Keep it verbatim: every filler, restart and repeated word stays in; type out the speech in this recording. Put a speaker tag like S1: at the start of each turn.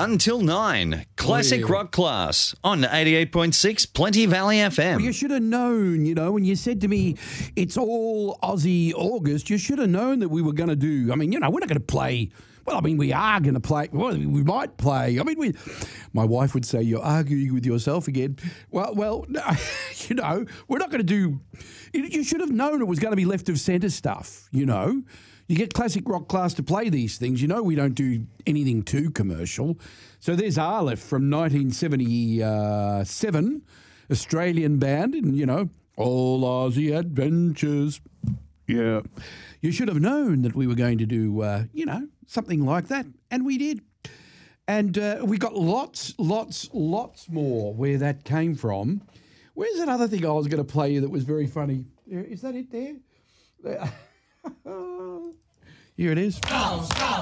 S1: until nine. Classic
S2: Oh, yeah.
S1: rock class on eighty-eight point six Plenty Valley F M.
S2: Well, you should have known, you know, when you said to me, it's all Aussie August, you should have known that we were going to do, I mean, you know, we're not going to play, well, I mean, we are going to play, well, we might play, I mean, we, my wife would say, you're arguing with yourself again. Well, well, no, you know, we're not going to do, you, you should have known it was going to be left of centre stuff, you know. You get Classic Rock Class to play these things. You know we don't do anything too commercial. So there's Arliff from nineteen seventy-seven, Australian band, and, you know, All Aussie Adventures. Yeah. You should have known that we were going to do, uh, you know, something like that, and we did. And uh, we got lots, lots, lots more where that came from. Where's that other thing I was going to play you that was very funny? Is that it there? Here it is.
S3: Go, go,